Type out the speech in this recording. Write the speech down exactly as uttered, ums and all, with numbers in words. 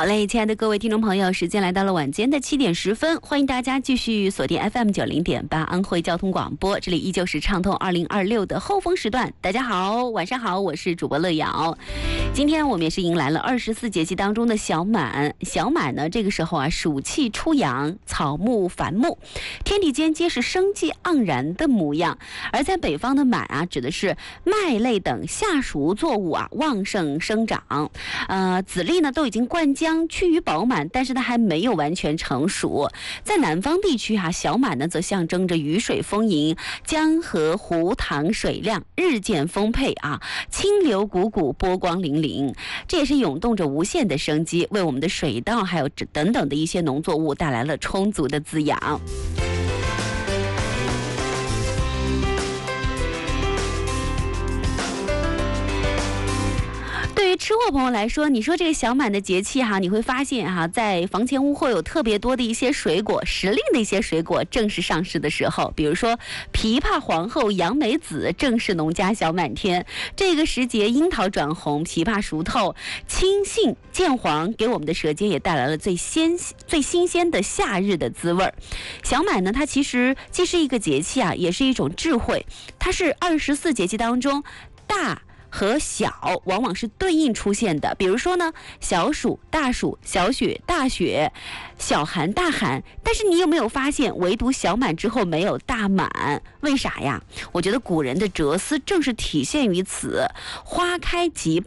好嘞，亲爱的各位听众朋友，时间来到了晚间的七点十分，欢迎大家继续锁定 F M 九零点八安徽交通广播，这里依旧是畅通二零二六的后风时段。大家好，晚上好，我是主播乐瑶。今天我们也是迎来了二十四节气当中的小满。小满呢，这个时候啊，暑气初阳，草木繁茂，天地间皆是生机盎然的模样。而在北方的满啊，指的是麦类等夏熟作物啊旺盛生长，呃，籽粒呢都已经灌浆，趋于饱满，但是它还没有完全成熟。在南方地区啊，小满呢则象征着雨水丰盈，江河湖塘水量日渐丰沛啊，清流汩汩，波光粼粼，这也是涌动着无限的生机，为我们的水稻还有等等的一些农作物带来了充足的滋养。对于吃货朋友来说，你说这个小满的节气哈，你会发现哈，在房前屋后有特别多的一些水果，时令的一些水果正是上市的时候。比如说枇杷皇后、杨梅子，正是农家小满天。这个时节，樱桃转红，枇杷熟透，青杏渐黄，给我们的舌尖也带来了最鲜、最新鲜的夏日的滋味。小满呢，它其实既是一个节气啊，也是一种智慧。它是二十四节气当中大和小往往是对应出现的，比如说呢，小暑、大暑、小雪、大雪、小寒、大寒。但是你有没有发现，唯独小满之后没有大满？为啥呀？我觉得古人的哲思正是体现于此。花开即